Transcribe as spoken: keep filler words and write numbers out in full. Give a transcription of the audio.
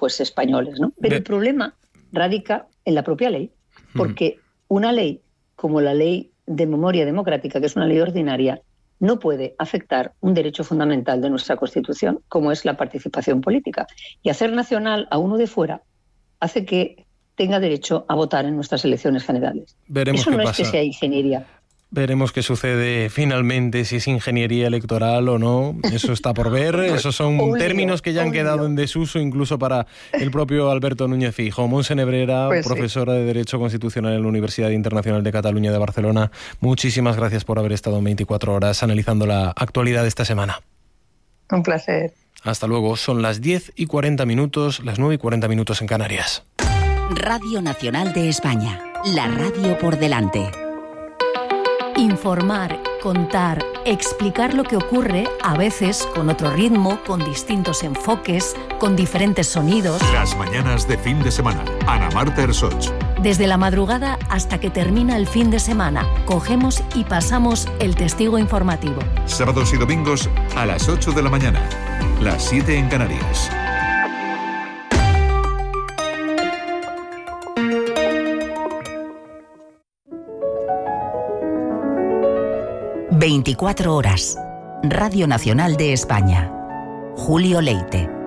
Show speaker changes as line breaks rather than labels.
pues españoles, ¿no? Pero el problema radica en la propia ley, porque una ley como la Ley de Memoria Democrática, que es una ley ordinaria, no puede afectar un derecho fundamental de nuestra Constitución, como es la participación política. Y hacer nacional a uno de fuera hace que tenga derecho a votar en nuestras elecciones generales.
Veremos
Eso
qué
no
pasa.
es que sea ingeniería.
Veremos qué sucede finalmente, si es ingeniería electoral o no. Eso está por ver. Esos son términos que ya han quedado en desuso incluso para el propio Alberto Núñez Feijóo. Montse Nebrera,
Pues
profesora sí. de Derecho Constitucional en la Universidad Internacional de Cataluña de Barcelona. Muchísimas gracias por haber estado en veinticuatro horas analizando la actualidad de esta semana.
Un placer.
Hasta luego. Son las diez y cuarenta minutos, las nueve y cuarenta minutos en Canarias.
Radio Nacional de España. La radio por delante.
Informar, contar, explicar lo que ocurre, a veces con otro ritmo, con distintos enfoques, con diferentes sonidos.
Las mañanas de fin de semana. Ana Marta Ersoch.
Desde la madrugada hasta que termina el fin de semana, cogemos y pasamos el testigo informativo.
Sábados y domingos a las ocho de la mañana. Las siete en Canarias.
veinticuatro horas. Radio Nacional de España. Julio Leite.